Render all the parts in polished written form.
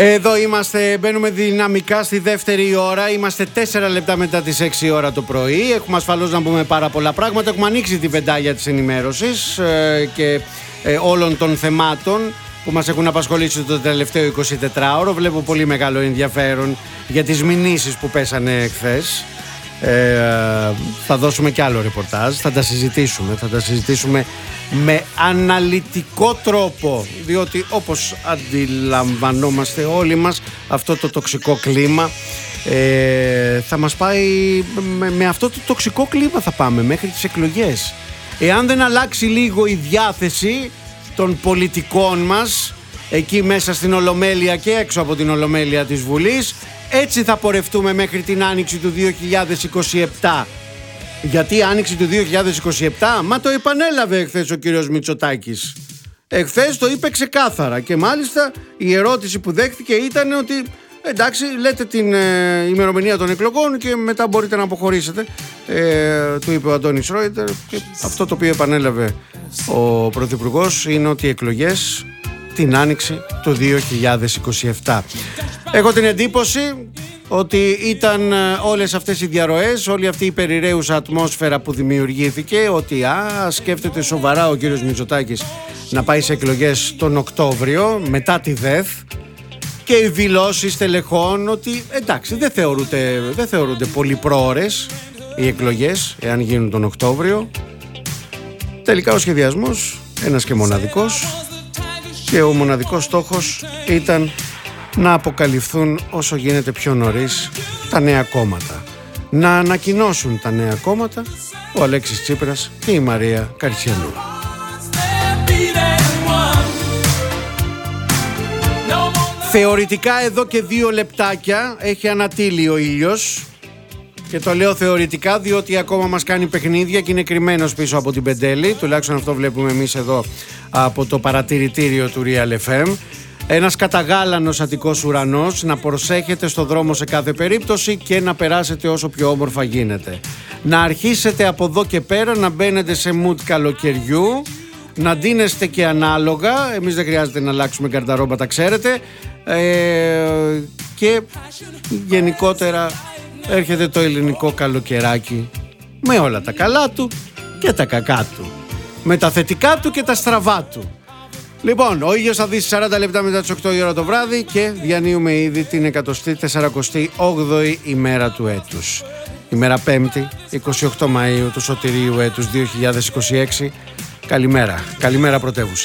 Εδώ είμαστε, μπαίνουμε δυναμικά στη δεύτερη ώρα. Είμαστε 4 λεπτά μετά τις 6 ώρα το πρωί. Έχουμε ασφαλώς να πούμε πάρα πολλά πράγματα. Έχουμε ανοίξει τη βεντάγια της ενημέρωσης και όλων των θεμάτων που μας έχουν απασχολήσει το τελευταίο 24ωρο. Βλέπω πολύ μεγάλο ενδιαφέρον για τις μηνύσεις που πέσανε χθες. Θα δώσουμε κι άλλο ρεπορτάζ. Θα τα συζητήσουμε με αναλυτικό τρόπο, διότι όπως αντιλαμβανόμαστε όλοι μας, αυτό το τοξικό κλίμα θα μας πάει, με αυτό το τοξικό κλίμα θα πάμε μέχρι τις εκλογές. Εάν δεν αλλάξει λίγο η διάθεση των πολιτικών μας εκεί μέσα στην Ολομέλεια και έξω από την Ολομέλεια της Βουλής, έτσι θα πορευτούμε μέχρι την άνοιξη του 2027. Γιατί η άνοιξη του 2027, μα το επανέλαβε εχθές ο κύριος Μητσοτάκης. Εχθές το είπε ξεκάθαρα και μάλιστα η ερώτηση που δέχτηκε ήταν ότι εντάξει, λέτε την ημερομηνία των εκλογών και μετά μπορείτε να αποχωρήσετε, του είπε ο Αντώνης Ρόιτερ, και αυτό το οποίο επανέλαβε ο Πρωθυπουργός είναι ότι οι εκλογές την άνοιξη του 2027. Έχω την εντύπωση ότι ήταν όλες αυτές οι διαρροές, όλη αυτή η περιραίουσα ατμόσφαιρα που δημιουργήθηκε, ότι σκέφτεται σοβαρά ο κύριος Μητσοτάκης να πάει σε εκλογές τον Οκτώβριο μετά τη ΔΕΘ, και οι δηλώσεις τελεχών ότι εντάξει, δεν θεωρούνται πολύ πρόωρες οι εκλογές εάν γίνουν τον Οκτώβριο. Τελικά ο σχεδιασμός ένας και μοναδικός, και ο μοναδικός στόχος ήταν να αποκαλυφθούν όσο γίνεται πιο νωρίς τα νέα κόμματα. Να ανακοινώσουν τα νέα κόμματα ο Αλέξης Τσίπρας και η Μαρία Καρτσιανού. Θεωρητικά εδώ και 2 λεπτάκια έχει ανατείλει ο ήλιος, και το λέω θεωρητικά διότι ακόμα μας κάνει παιχνίδια και είναι κρυμμένος πίσω από την πεντέλη, τουλάχιστον αυτό βλέπουμε εμείς εδώ από το παρατηρητήριο του Real FM. Ένας καταγάλανος αττικός ουρανός, να προσέχετε στο δρόμο σε κάθε περίπτωση και να περάσετε όσο πιο όμορφα γίνεται. Να αρχίσετε από εδώ και πέρα να μπαίνετε σε mood καλοκαιριού, να ντύνεστε και ανάλογα, εμείς δεν χρειάζεται να αλλάξουμε γκαρνταρόμπα, τα ξέρετε, και γενικότερα έρχεται το ελληνικό καλοκαιράκι με όλα τα καλά του και τα κακά του, με τα θετικά του και τα στραβά του. Λοιπόν, ο ήλιος θα δει 40 λεπτά μετά τις 8 η ώρα το βράδυ και διανύουμε ήδη την 148η ημέρα του έτους. Ημέρα 5η, 28 Μαΐου του σωτηρίου έτους 2026. Καλημέρα, καλημέρα πρωτεύουσα.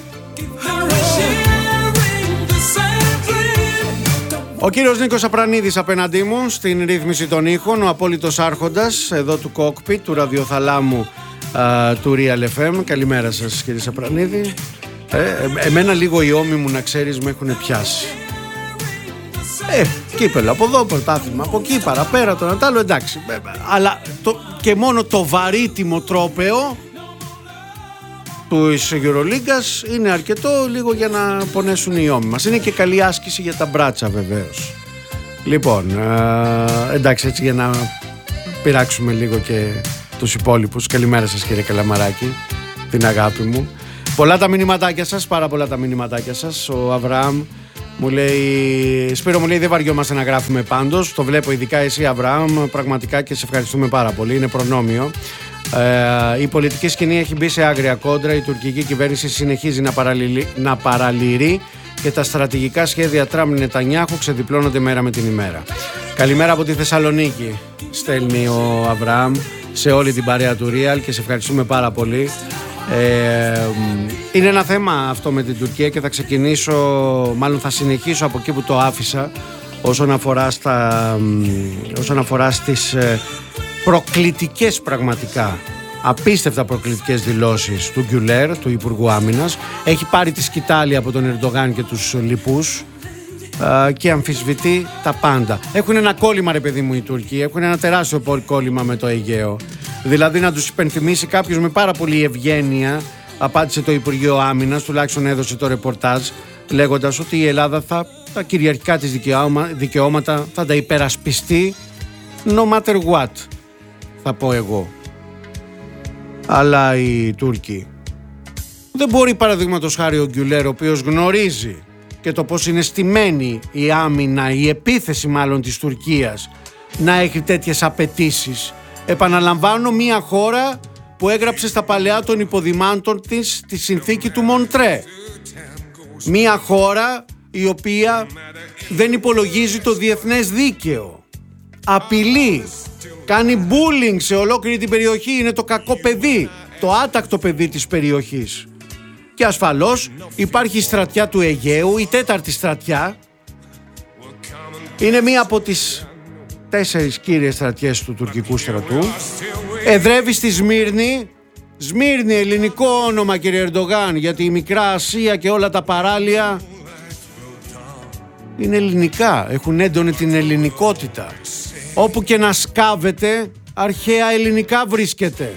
Ο κύριος Νίκος Απρανίδης απέναντί μου στην ρύθμιση των ήχων, ο απόλυτος άρχοντας εδώ του κόκπιτ, του ραδιοθαλάμου του Real FM. Καλημέρα σας κύριε Απρανίδη. Εμένα λίγο οι ώμοι μου, να ξέρεις, με έχουν πιάσει. Κύπελλο από εδώ, πρωτάθλημα από εκεί, παραπέρα, το Νατάλο, εντάξει. Αλλά και μόνο το βαρύτιμο τρόπαιο του Euroligas είναι αρκετό λίγο για να πονέσουν οι ώμοι μας. Είναι και καλή άσκηση για τα μπράτσα βεβαίως. Λοιπόν, εντάξει, έτσι για να πειράξουμε λίγο και τους υπόλοιπους. Καλημέρα σας κύριε Καλαμαράκη, την αγάπη μου. Πολλά τα μηνυματάκια σας, πάρα πολλά τα μηνυματάκια σας. Ο Αβραάμ μου λέει, Σπύρο μου λέει, δεν βαριόμαστε να γράφουμε πάντως. Το βλέπω ειδικά εσύ Αβραάμ, πραγματικά, και σε ευχαριστούμε πάρα πολύ, είναι προνόμιο. Η πολιτική σκηνή έχει μπει σε άγρια κόντρα. Η τουρκική κυβέρνηση συνεχίζει να παραλυρεί και τα στρατηγικά σχέδια Τραμπ Νετανιάχου ξεδιπλώνονται μέρα με την ημέρα. Καλημέρα από τη Θεσσαλονίκη, στέλνει ο Αβραάμ σε όλη την παρέα του Real, και σε ευχαριστούμε πάρα πολύ. Είναι ένα θέμα αυτό με την Τουρκία και θα συνεχίσω από εκεί που το άφησα όσον αφορά στις προκλητικές, πραγματικά απίστευτα προκλητικές δηλώσεις του Γκιουλέρ, του Υπουργού Άμυνας. Έχει πάρει τη σκητάλη από τον Ερντογάν και τους λοιπούς και αμφισβητεί τα πάντα. Έχουν ένα κόλλημα, ρε παιδί μου, οι Τούρκοι, έχουν ένα τεράστιο κόλλημα με το Αιγαίο. Δηλαδή να τους υπενθυμίσει κάποιος με πάρα πολύ ευγένεια, απάντησε το Υπουργείο Άμυνας, τουλάχιστον έδωσε το ρεπορτάζ, λέγοντας ότι η Ελλάδα τα κυριαρχικά της δικαιώματα θα τα υπερασπιστεί no matter what, θα πω εγώ. Αλλά οι Τούρκοι δεν μπορεί, παραδείγματος χάρη ο Γκιουλέρ, ο οποίος γνωρίζει και το πώς είναι στημένη η άμυνα, η επίθεση μάλλον της Τουρκίας να έχει τέτοιες απαιτήσεις. Επαναλαμβάνω, μια χώρα που έγραψε στα παλαιά των υποδημάτων της τη συνθήκη του Μοντρέ. Μια χώρα η οποία δεν υπολογίζει το διεθνές δίκαιο. Απειλεί, κάνει bullying σε ολόκληρη την περιοχή, είναι το κακό παιδί, το άτακτο παιδί της περιοχής. Και ασφαλώς υπάρχει η στρατιά του Αιγαίου, η τέταρτη στρατιά. Είναι μία από τις 4 κύριες στρατιές του τουρκικού στρατού. Εδρεύει στη Σμύρνη. Σμύρνη, ελληνικό όνομα, κύριε Ερντογάν, γιατί η Μικρά Ασία και όλα τα παράλια είναι ελληνικά, έχουν έντονη την ελληνικότητα. Όπου και να σκάβεται, αρχαία ελληνικά βρίσκεται.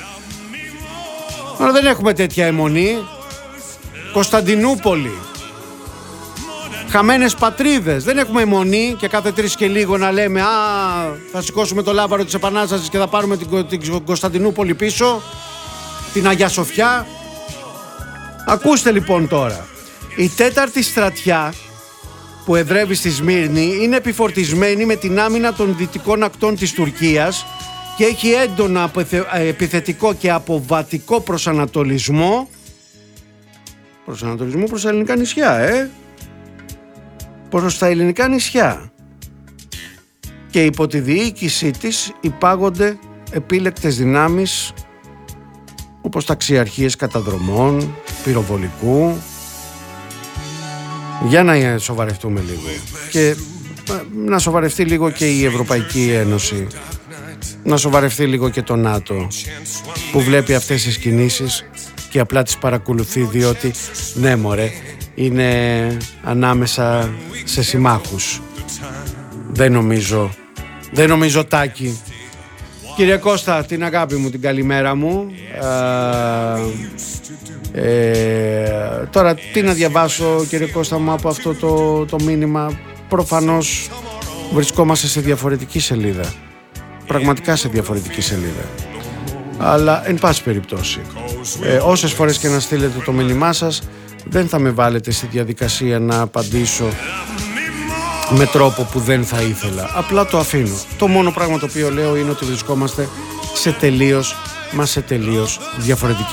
Αλλά δεν έχουμε τέτοια αιμονή. Κωνσταντινούπολη, χαμένες πατρίδες, δεν έχουμε αιμονή και κάθε 3 και λίγο να λέμε θα σηκώσουμε το λάβαρο της Επανάστασης και θα πάρουμε την Κωνσταντινούπολη πίσω, την Αγία Σοφιά. Ακούστε λοιπόν τώρα, η τέταρτη στρατιά που εδρεύει στη Σμύρνη είναι επιφορτισμένη με την άμυνα των δυτικών ακτών της Τουρκίας και έχει έντονα επιθετικό και αποβατικό προσανατολισμό προς τα ελληνικά νησιά, προς τα ελληνικά νησιά. Και υπό τη διοίκησή της υπάγονται επίλεκτες δυνάμεις όπως ταξιαρχίες καταδρομών, πυροβολικού. Για να σοβαρευτούμε λίγο και να σοβαρευτεί λίγο και η Ευρωπαϊκή Ένωση, να σοβαρευτεί λίγο και το ΝΑΤΟ που βλέπει αυτές τις κινήσεις και απλά τις παρακολουθεί, διότι ναι μωρέ, είναι ανάμεσα σε συμμάχους. Δεν νομίζω Τάκη. Κύριε Κώστα, την αγάπη μου, την καλημέρα μου. Τώρα τι να διαβάσω, κύριε Κώστα μου, από αυτό το μήνυμα. Προφανώς βρισκόμαστε σε διαφορετική σελίδα, πραγματικά σε διαφορετική σελίδα, αλλά εν πάση περιπτώσει όσες φορές και να στείλετε το μήνυμά σας, δεν θα με βάλετε στη διαδικασία να απαντήσω με τρόπο που δεν θα ήθελα. Απλά το αφήνω. Το μόνο πράγμα το οποίο λέω είναι ότι βρισκόμαστε σε τελείως διαφορετική